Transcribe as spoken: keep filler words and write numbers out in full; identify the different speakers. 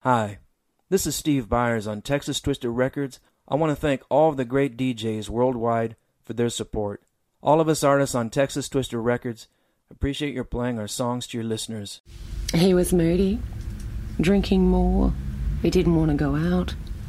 Speaker 1: Hi, this is Steve Byers on Texas Twisted Records. I want to thank all of the great D Js worldwide for their support. All of us artists on Texas Twisted Records appreciate your playing our songs to your listeners.
Speaker 2: He was moody, drinking more. He didn't want to go out.